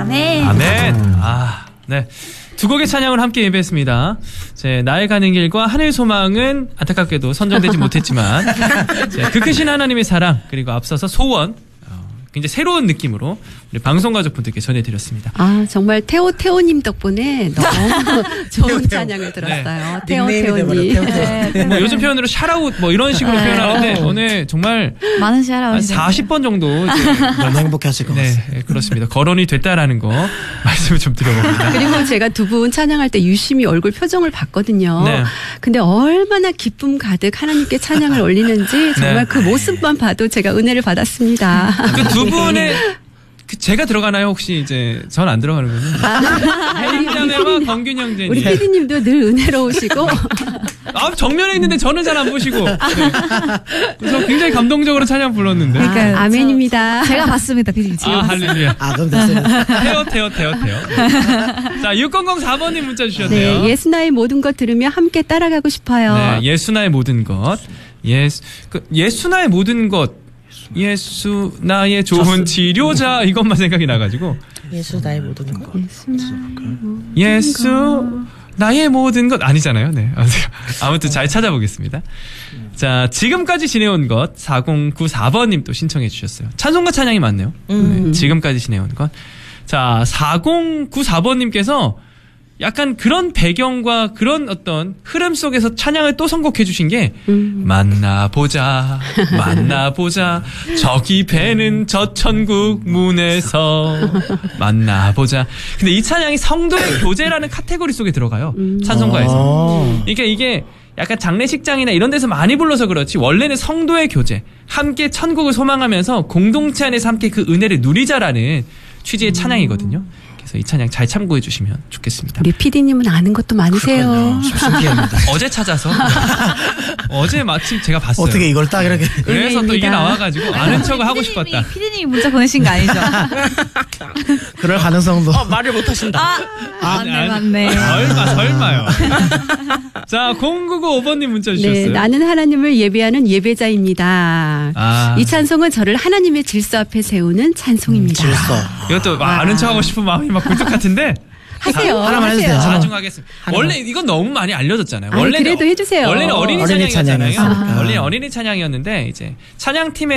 아멘. 아멘. 네. 두 곡의 찬양을 함께 예배했습니다. 나의 가는 길과 하늘 소망은 안타깝게도 선정되지 못했지만 그 크신 하나님의 사랑 그리고 앞서서 소원 굉장히 새로운 느낌으로 우리 방송 가족분들께 전해드렸습니다. 정말 태호님 덕분에 너무 좋은 찬양을 들었어요. 네. 태호님. 뭐 요즘 표현으로 샤라웃 뭐 이런 식으로 표현하는데 오늘 정말 많은 샤라웃이 40번 정도 너무 행복하실 것 같습니다. 네, 그렇습니다. 거론이 됐다라는 거 말씀을 좀 드려봅니다. 그리고 제가 두 분 찬양할 때 유심히 얼굴 표정을 봤거든요. 네. 근데 얼마나 기쁨 가득 하나님께 찬양을 올리는지 정말 네. 그 모습만 봐도 제가 은혜를 받았습니다. 그 두 분의 제가 들어가나요? 혹시 이제 전 안 들어가는군요. 혜림자매와 건균 형제님. 우리 PD님도 늘 은혜로우시고 정면에 있는데 저는 잘 안 보시고. 네. 그래서 굉장히 감동적으로 찬양 불렀는데. 그러니까 아멘입니다. 제가 봤습니다, 피디님. 할렐루야. 그럼 됐습니다. 태워. 자, 6004번님 문자 주셨네요. 네, 예수나의 모든 것 들으며 함께 따라가고 싶어요. 네, 예수나의 모든 것. 예수나의 모든 것. 예수 나의 좋은 치료자 이것만 생각이 나가지고 예수 나의 모든 것. 예수 나의 모든 것 아니잖아요. 네. 아무튼 잘 찾아보겠습니다. 자, 지금까지 지내온 것 4094번님 또 신청해 주셨어요. 찬송과 찬양이 많네요. 네, 지금까지 지내온 것. 자, 4094번님께서 약간 그런 배경과 그런 어떤 흐름 속에서 찬양을 또 선곡해 주신 게 만나보자 저기 배는 저 천국 문에서 만나보자. 근데 이 찬양이 성도의 교제라는 카테고리 속에 들어가요. 찬송가에서. 그러니까 이게 약간 장례식장이나 이런 데서 많이 불러서 그렇지 원래는 성도의 교제, 함께 천국을 소망하면서 공동체 안에서 함께 그 은혜를 누리자라는 취지의 찬양이거든요. 그래서 이 찬양 잘 참고해 주시면 좋겠습니다. 우리 PD님은 아는 것도 많으세요. 신기합니다. 어제 찾아서 어제 마침 제가 봤어요. 어떻게 이걸 딱 이렇게 그래서 또 이게 나와가지고 아는 척을 하고 싶었다. 피디님이 문자 보내신 거 아니죠? 그럴 가능성도. 말을 못하신다. 맞네. 설마요. 자, 0995번님 문자 주셨어요. 네, 나는 하나님을 예배하는 예배자입니다. 이 찬송은 저를 하나님의 질서 앞에 세우는 찬송입니다. 질서. 이것도 아는 척하고 싶은 마음이 막 굴뚝 같은데. 하세요. 하나만 해주세요. 나중 하겠습니다. 원래 이건 너무 많이 알려졌잖아요. 그래도 해주세요. 원래는 어린이 어린이 찬양이었잖아요. 찬양이었으니까. 원래는 어린이 찬양이었는데 이제 찬양팀에